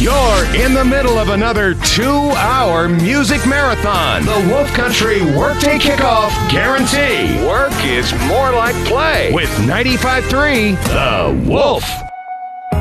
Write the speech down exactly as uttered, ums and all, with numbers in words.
You're in the middle of another two-hour music marathon. The Wolf Country Workday Kickoff Guarantee. Work is more like play with ninety-five point three The Wolf.